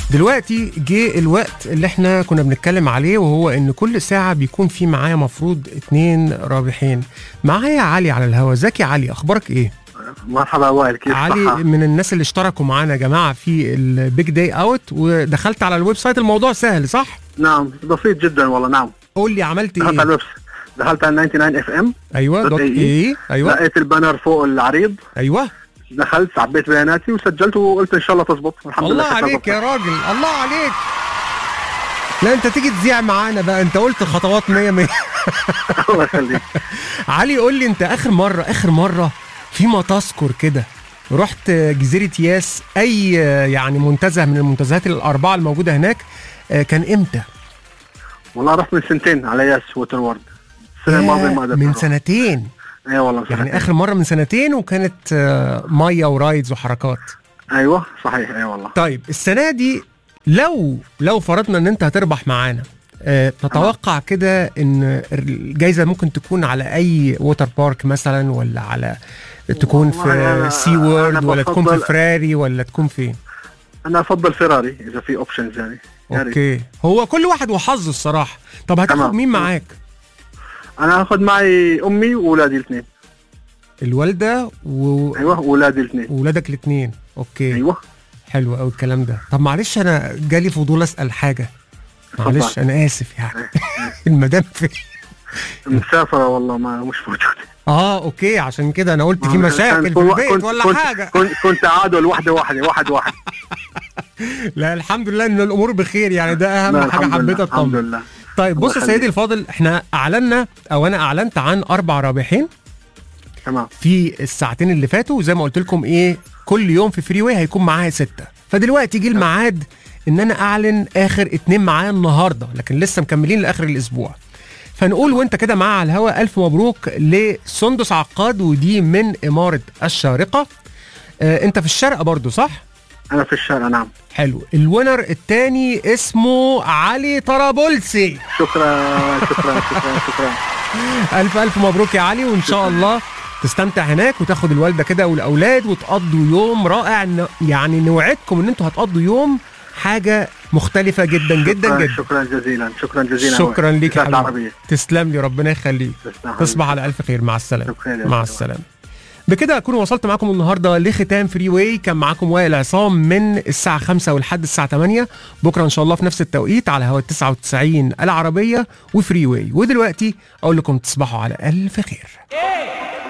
دلوقتي جه الوقت اللي احنا كنا بنتكلم عليه، وهو ان كل ساعة بيكون في معايا مفروض 2 رابحين. معايا علي على الهوا. ازيك يا علي؟ اخبارك ايه؟ مرحبا وائل، كيف علي صحة؟ من الناس اللي اشتركوا معانا يا جماعة في البيج داي اوت، ودخلت على الويب سايت. الموضوع سهل صح؟ نعم بسيط جدا والله. نعم قول لي عملت دخلت على ايه؟ الويب، دخلت على 99 FM. ايوه دوت ايه. ايوه لقيت البانر فوق العريض، ايوه. دخلت عبيت بياناتي وسجلت وقلت ان شاء الله تزبط. الحمد الله لله. عليك يا راجل، الله عليك. لا انت تيجي تذيع معانا بقى، انت قلت خطوات 100 100. الله يخليك. علي قول لي انت اخر مرة فيما تذكر كده رحت جزيرة ياس، اي يعني منتزه من المنتزهات الاربعة الموجودة هناك، كان امتى؟ والله رحت من سنتين على ياس ووتر وورد. السنة الماضية ما قدرت من أروح. سنتين؟ اي والله يعني سنتين. اخر مرة من سنتين، وكانت مية ورايدز وحركات. ايوه صحيح. اي والله. طيب السنة دي لو فرضنا ان انت هتربح معانا، تتوقع كده ان الجايزة ممكن تكون على اي ووتر بارك مثلا، ولا على تكون في سي وورد، ولا تكون في فراري، ولا تكون فين؟ انا افضل فيراري اذا في اوبشنز يعني. يا ريت. اوكي، هو كل واحد وحظه الصراحة. طب هتاخد تمام. مين معاك؟ انا هاخد معي امي واولادي الاثنين. الوالدة ايوه واولادي الاثنين. وولادك الاثنين. اوكي ايوه. حلو قوي الكلام ده. طب معلش انا جالي فضول اسال حاجه، معلش اتفضل. انا اسف يعني. المدام فين؟ مسافرة والله، ما مش موجودة. اوكي، عشان كده انا قلت في مشاكل في البيت ولا حاجه. كنت تعادل واحد. لا الحمد لله ان الامور بخير، يعني ده اهم لا، حاجه الحمد حبيت لله، الحمد اطمن. لله. طيب بص يا الله سيدي يخليك. الفاضل، احنا اعلنا او انا اعلنت عن 4 رابحين تمام. في الساعتين اللي فاتوا، وزي ما قلت لكم كل يوم في فري واي هيكون معايا 6. فدلوقتي جه الميعاد ان انا اعلن اخر 2 معايا النهارده، لكن لسه مكملين لاخر الاسبوع. فنقول وانت كده معايا على الهوا الف مبروك لسندس عقاد، ودي من اماره الشارقه. انت في الشارقه برضو صح؟ انا في الشارع. نعم. حلو. الوينر الثاني اسمه علي طرابلسي. شكرا. الف مبروك يا علي، وان شاء الله تستمتع هناك وتاخد الوالده كده والاولاد وتقضوا يوم رائع. يعني نوعدكم ان انتوا هتقضوا يوم حاجه مختلفه جدا جدا جدا. شكرا جزيلا. شكرا ليك يا حبيبي. حبيبي، تسلم لي، ربنا يخليك. تصبح على الف خير. مع السلامه. مع السلامه. بكده اكون وصلت معاكم النهارده لختام فري واي. كان معاكم وائل عصام من الساعه 5 ولحد الساعه 8. بكره ان شاء الله في نفس التوقيت على هوا 99 العربيه وفري واي. ودلوقتي اقول لكم تصبحوا على الف خير.